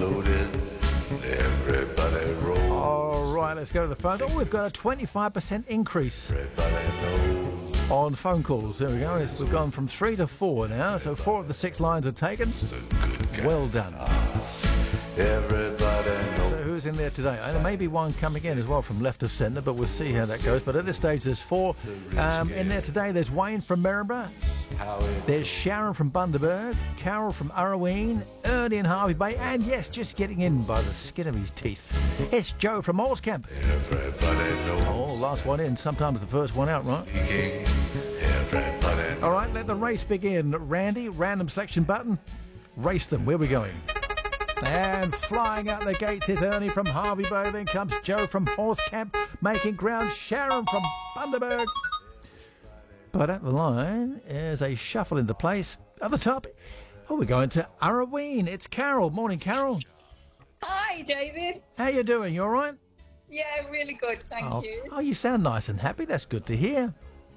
loaded. Everybody roll. All right, let's go to the phone. Oh, we've got a 25% increase Everybody knows on phone calls. There we go. We've gone from 3 to 4 now, so 4 of the 6 lines are taken. the good guys. Well done. Everybody knows. So who's in there today? There may be one coming in as well from left of centre, but we'll see how that goes. But at this stage, there's 4 in there today. There's Wayne from Maryborough. How it There's Sharon from Bundaberg, Carol from Arroween, Ernie in Harvey Bay, and yes, just getting in by the skin of his teeth, it's Joe from Morsecamp. everybody knows. Oh, last one in, sometimes the first one out, right? Speaking. Everybody All right, let the race begin. Randy, random selection button. Race them. Where are we going? And flying out the gates is Ernie from Harvey Bay. Then comes Joe from Horsecamp, making ground. Sharon from Bundaberg. But at the line is a shuffle into place. At the top, we're going to Arroween. It's Carol. Morning, Carol. Hi, David. How you doing? You all right? Yeah, really good, thank you. Oh, you sound nice and happy. That's good to hear.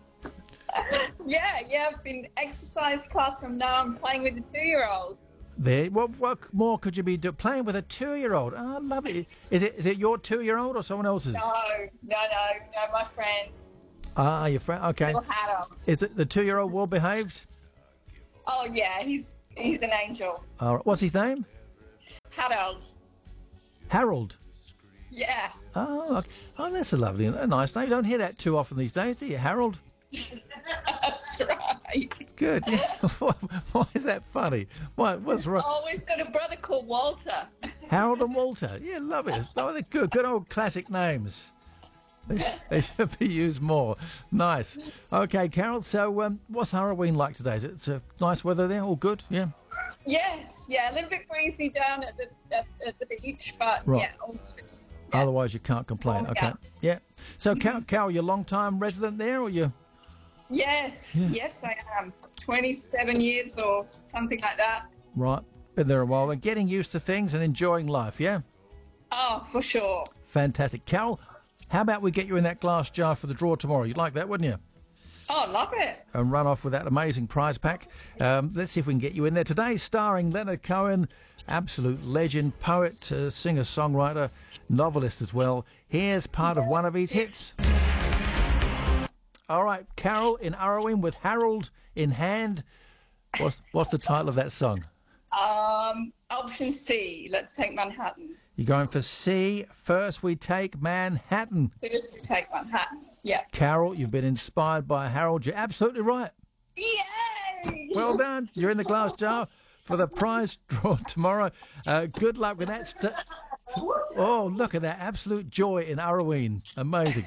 Yeah, I've been exercise class from now. I'm playing with the 2-year-old. There. What more could you be playing with a 2-year-old? Oh, I love it. Is it your 2-year-old or someone else's? No, my friend. Ah, your friend. Okay. Little Harold. Is it the 2-year-old well behaved? Oh yeah, he's an angel. All right. What's his name? Harold. Harold. Yeah. Oh, okay. Oh, that's a lovely, a nice name. You don't hear that too often these days, do you, Harold? That's right. Good. Yeah. Why is that funny? What's wrong? Always got a brother called Walter. Harold and Walter. Yeah, love it. Oh, they're good old classic names. They should be used more. Nice. Okay, Carol, so what's Halloween like today? Is it nice weather there? All good? Yeah? Yes, yeah, a little bit breezy down at the beach, but Right. yeah, all good. Otherwise, you can't complain. Oh, Okay. Yeah. So, Carol, you're a long-time resident there, or you? Yes, yes, I am. 27 years or something like that. Right. Been there a while. And getting used to things and enjoying life, yeah? Oh, for sure. Fantastic. Carol, how about we get you in that glass jar for the draw tomorrow? You'd like that, wouldn't you? Oh, love it. And run off with that amazing prize pack. Let's see if we can get you in there. Today, starring Leonard Cohen, absolute legend, poet, singer-songwriter, novelist as well. Here's part of one of his hits. All right, Carol in Arrowing with Harold in hand. What's the title of that song? Option C, Let's Take Manhattan. You're going for C, First We Take Manhattan. First we take Manhattan. Yeah. Carol, you've been inspired by Harold. You're absolutely right. Yay! Well done. You're in the glass jar for the prize draw tomorrow. Good luck with that. Oh, look at that. Absolute joy in Arroween. Amazing.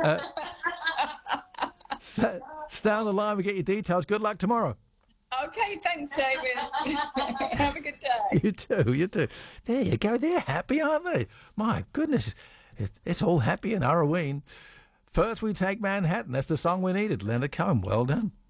Stay on the line. We get your details. Good luck tomorrow. Okay, thanks, David. Have a good day. You too. There you go. They're happy, aren't they? My goodness. It's all happy in Arroween. First We Take Manhattan. That's the song we needed. Leonard Cohen. Well done.